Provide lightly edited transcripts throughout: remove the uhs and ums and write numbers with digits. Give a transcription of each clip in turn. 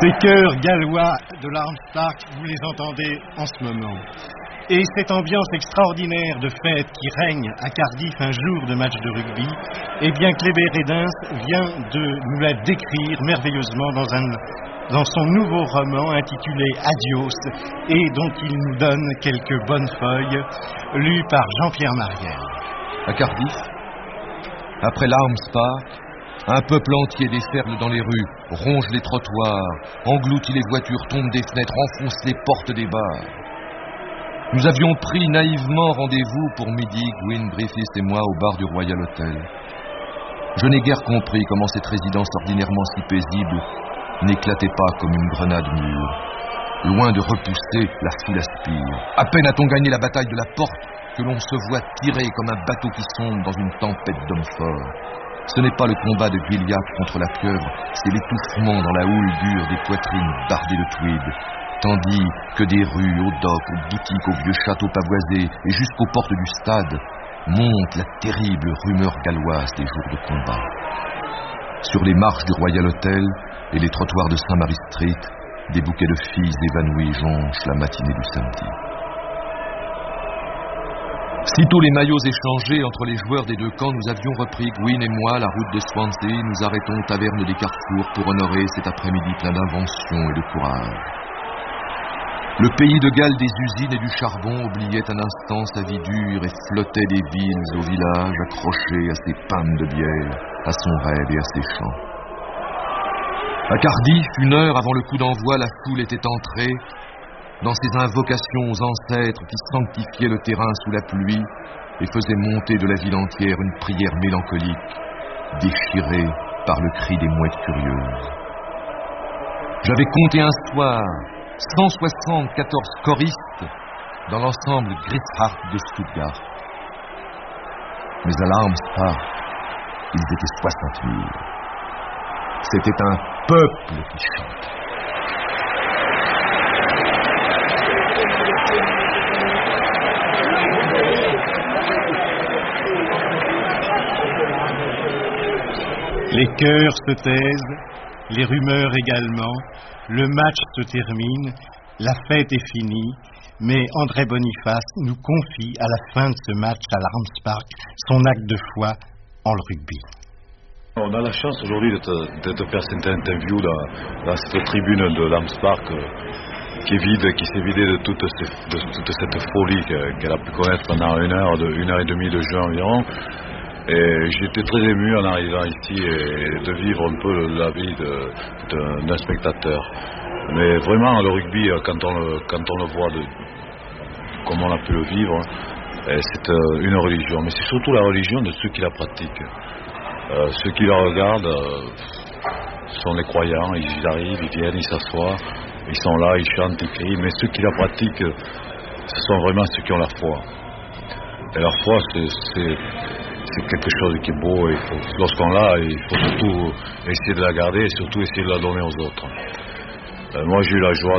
Ces chœurs gallois de l'Arms Park, vous les entendez en ce moment. Et cette ambiance extraordinaire de fête qui règne à Cardiff un jour de match de rugby, eh bien Kléber Redens vient de nous la décrire merveilleusement dans son nouveau roman intitulé Adios, et dont il nous donne quelques bonnes feuilles, lues par Jean-Pierre Marielle. À Cardiff, après l'Arms Park, un peuple entier déferle dans les rues, ronge les trottoirs, engloutit les voitures, tombe des fenêtres, enfonce les portes des bars. Nous avions pris naïvement rendez-vous pour midi, Gwyn, Griffiths et moi, au bar du Royal Hotel. Je n'ai guère compris comment cette résidence ordinairement si paisible n'éclatait pas comme une grenade mûre. Loin de repousser, la foule aspire. À peine a-t-on gagné la bataille de la porte que l'on se voit tirer comme un bateau qui sombre dans une tempête d'hommes forts. Ce n'est pas le combat de Gilliatt contre la pieuvre, c'est l'étouffement dans la houle dure des poitrines bardées de tweed, tandis que des rues, aux docks, aux boutiques, aux vieux châteaux pavoisés et jusqu'aux portes du stade monte la terrible rumeur galloise des jours de combat. Sur les marches du Royal Hotel et les trottoirs de Saint-Mary Street, des bouquets de filles évanouies jonchent la matinée du samedi. Sitôt les maillots échangés entre les joueurs des deux camps, nous avions repris, Gwyn et moi, la route de Swansea. Nous arrêtons aux tavernes des carrefours pour honorer cet après-midi plein d'invention et de courage. Le pays de Galles des usines et du charbon oubliait un instant sa vie dure et flottait des villes au village, accroché à ses pannes de bière, à son rêve et à ses chants. À Cardiff, 1 heure avant le coup d'envoi, la foule était entrée dans ces invocations aux ancêtres qui sanctifiaient le terrain sous la pluie et faisaient monter de la ville entière une prière mélancolique, déchirée par le cri des mouettes curieuses. J'avais compté un soir 174 choristes dans l'ensemble Griffhart de Stuttgart. Mais à l'Arms Park, ils étaient 60 000. C'était un peuple qui chantait. Les chœurs se taisent, les rumeurs également, le match se termine, la fête est finie, mais André Boniface nous confie à la fin de ce match à l'Arms Park son acte de foi en le rugby. On a la chance aujourd'hui de faire cette interview dans cette tribune de l'Arms Park qui est vide, qui s'est vidée de toute cette folie qu'elle a pu connaître pendant 1 heure, 1 heure et demie de jeu environ. Et j'étais très ému en arrivant ici et de vivre un peu la vie d'un spectateur. Mais vraiment, le rugby, quand on le voit comme on a pu le vivre, c'est une religion. Mais c'est surtout la religion de ceux qui la pratiquent. Ceux qui la regardent sont les croyants. Ils arrivent, ils viennent, ils s'assoient, ils sont là, ils chantent, ils crient. Mais ceux qui la pratiquent, ce sont vraiment ceux qui ont la foi. Et la foi, c'est quelque chose qui est beau, et lorsqu'on l'a, il faut surtout essayer de la garder et surtout essayer de la donner aux autres. Moi, j'ai eu la joie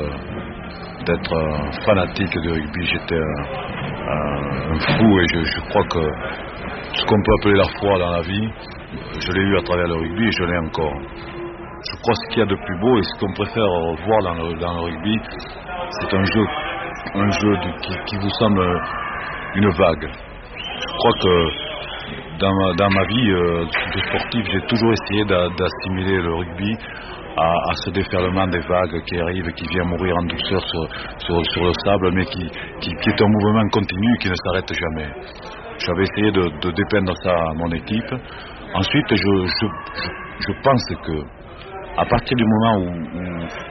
d'être fanatique de rugby. J'étais un fou, et je crois que ce qu'on peut appeler la foi dans la vie, je l'ai eu à travers le rugby et je l'ai encore. Je crois que ce qu'il y a de plus beau et ce qu'on préfère voir dans le rugby, c'est un jeu qui vous semble une vague. Je crois que dans ma vie de sportif, j'ai toujours essayé d'assimiler le rugby à ce déferlement des vagues qui arrivent, qui vient mourir en douceur sur le sable, mais qui est un mouvement continu qui ne s'arrête jamais. J'avais essayé de dépeindre ça à mon équipe. Ensuite, je pense que à partir du moment où